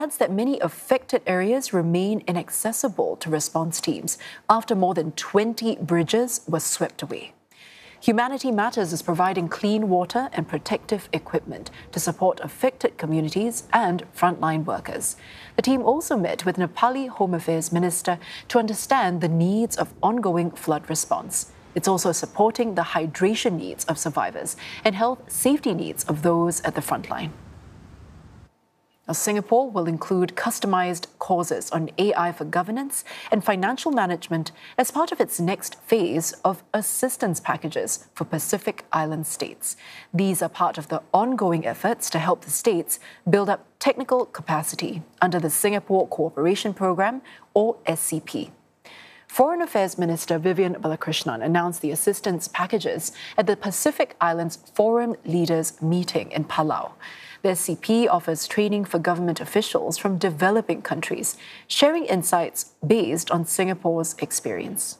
adds that many affected areas remain inaccessible to response teams after more than 20 bridges were swept away. Humanity Matters is providing clean water and protective equipment to support affected communities and frontline workers. The team also met with Nepali Home Affairs Minister to understand the needs of ongoing flood response. It's also supporting the hydration needs of survivors and health safety needs of those at the frontline. Now, Singapore will include customized courses on AI for governance and financial management as part of its next phase of assistance packages for Pacific Island states. These are part of the ongoing efforts to help the states build up technical capacity under the Singapore Cooperation Programme, or SCP. Foreign Affairs Minister Vivian Balakrishnan announced the assistance packages at the Pacific Islands Forum Leaders meeting in Palau. The SCP offers training for government officials from developing countries, sharing insights based on Singapore's experience.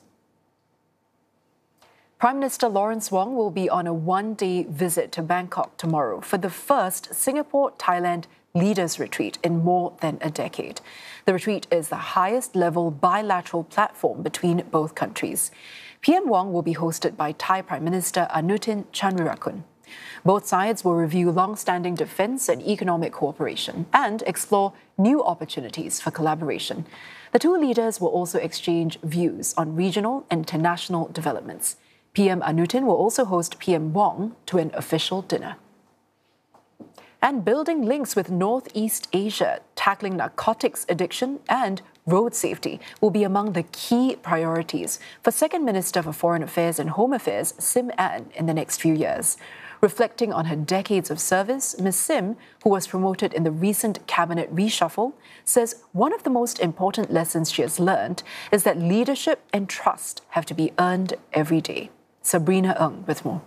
Prime Minister Lawrence Wong will be on a one-day visit to Bangkok tomorrow for the first Singapore-Thailand Leaders Retreat in more than a decade. The retreat is the highest-level bilateral platform between both countries. PM Wong will be hosted by Thai Prime Minister Anutin Chanvirakul. Both sides will review long-standing defence and economic cooperation and explore new opportunities for collaboration. The two leaders will also exchange views on regional and international developments. PM Anutin will also host PM Wong to an official dinner. And building links with Northeast Asia, tackling narcotics addiction and road safety will be among the key priorities for Second Minister for Foreign Affairs and Home Affairs, Sim Ann, in the next few years. Reflecting on her decades of service, Ms. Sim, who was promoted in the recent cabinet reshuffle, says one of the most important lessons she has learned is that leadership and trust have to be earned every day. Sabrina Ng with more.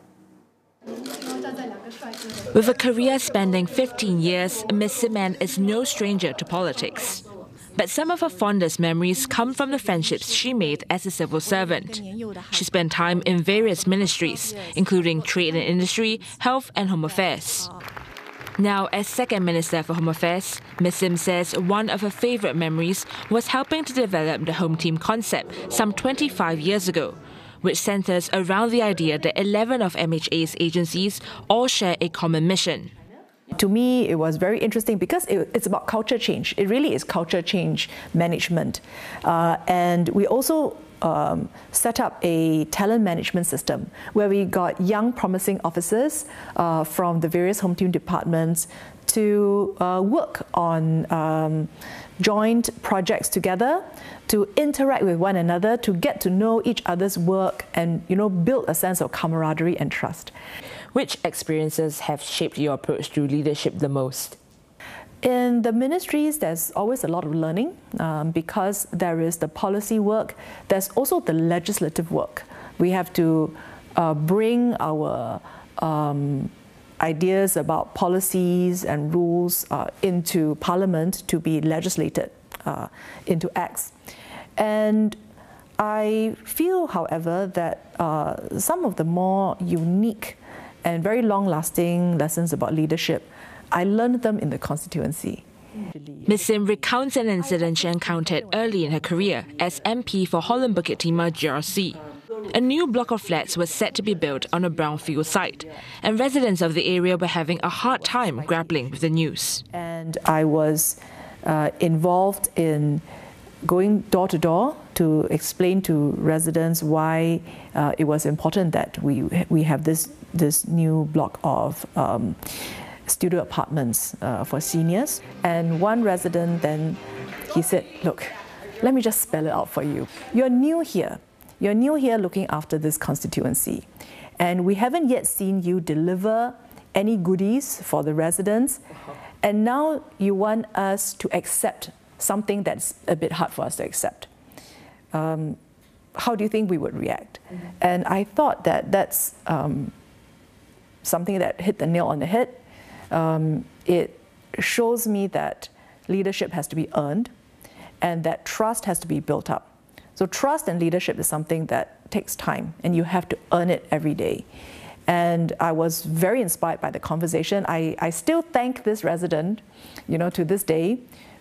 With a career spanning 15 years, Ms. Sim Ann is no stranger to politics. But some of her fondest memories come from the friendships she made as a civil servant. She spent time in various ministries, including Trade and Industry, Health and Home Affairs. Now, as Second Minister for Home Affairs, Ms. Sim says one of her favourite memories was helping to develop the Home Team concept some 25 years ago, which centres around the idea that 11 of MHA's agencies all share a common mission. To me, it was very interesting because it's about culture change. It really is culture change management. And we also set up a talent management system where we got young, promising officers from the various home team departments to work on joint projects together, to interact with one another, to get to know each other's work and, build a sense of camaraderie and trust. Which experiences have shaped your approach to leadership the most? In the ministries, there's always a lot of learning because there is the policy work, there's also the legislative work. We have to bring our ideas about policies and rules into Parliament to be legislated into acts. And I feel, however, that some of the more unique and very long-lasting lessons about leadership, I learned them in the constituency. Ms. Sim recounts an incident she encountered early in her career as MP for Holland Bukit Timah GRC. A new block of flats was set to be built on a brownfield site, and residents of the area were having a hard time grappling with the news. And I was involved in going door to door to explain to residents why it was important that we have this new block of studio apartments for seniors. And one resident then, he said, look, let me just spell it out for you. You're new here. You're new here looking after this constituency. And we haven't yet seen you deliver any goodies for the residents. And now you want us to accept something that's a bit hard for us to accept. How do you think we would react? And I thought that that's something that hit the nail on the head. It shows me that leadership has to be earned and that trust has to be built up. So trust and leadership is something that takes time and you have to earn it every day. And I was very inspired by the conversation. I still thank this resident, to this day,